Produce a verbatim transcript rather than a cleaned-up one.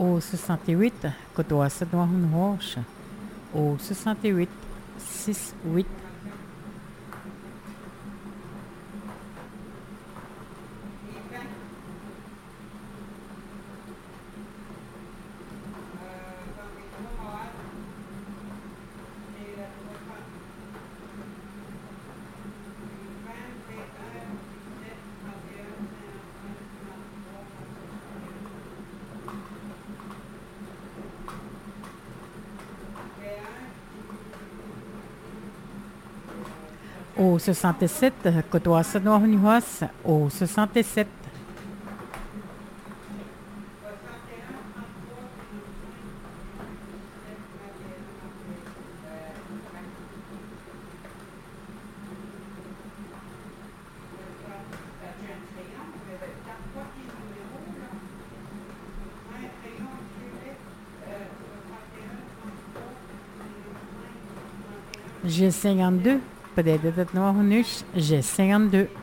Au soixante-huit, Côte-Ouest dans une roche. Au soixante-huit, six huit. Au soixante-sept, Côte-Ouest dans une roche. Au soixante-sept. G cinquante-deux, peut-être noir niche, G cinquante-deux.